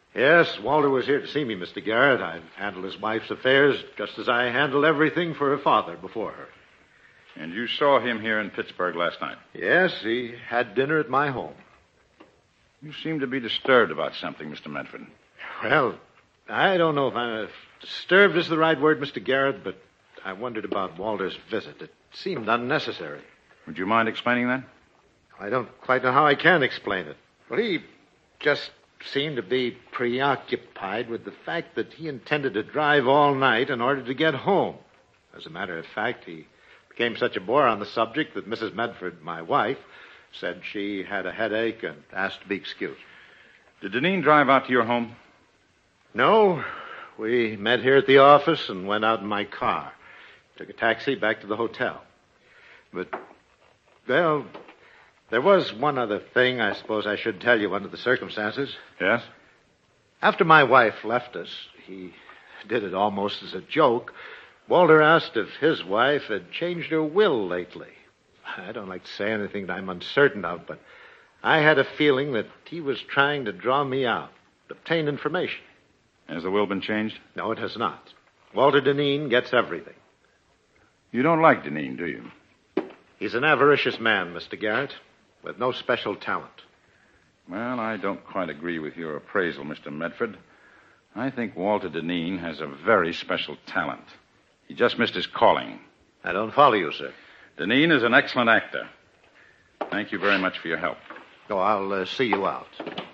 Yes, Walter was here to see me, Mr. Garrett. I handled his wife's affairs just as I handled everything for her father before her. And you saw him here in Pittsburgh last night? Yes, he had dinner at my home. You seem to be disturbed about something, Mr. Medford. Well, I don't know if disturbed is the right word, Mr. Garrett, but I wondered about Walter's visit. It seemed unnecessary. Would you mind explaining that? I don't quite know how I can explain it. Well, he just seemed to be preoccupied with the fact that he intended to drive all night in order to get home. As a matter of fact, he became such a bore on the subject that Mrs. Medford, my wife, said she had a headache and asked to be excused. Did Deneen drive out to your home? No. We met here at the office and went out in my car. Took a taxi back to the hotel. But, well, there was one other thing I suppose I should tell you under the circumstances. Yes? After my wife left us, he did it almost as a joke. Walter asked if his wife had changed her will lately. I don't like to say anything that I'm uncertain of, but I had a feeling that he was trying to draw me out, obtain information. Has the will been changed? No, it has not. Walter Deneen gets everything. You don't like Deneen, do you? He's an avaricious man, Mr. Garrett, with no special talent. Well, I don't quite agree with your appraisal, Mr. Medford. I think Walter Deneen has a very special talent. He just missed his calling. I don't follow you, sir. Deneen is an excellent actor. Thank you very much for your help. Oh, I'll see you out.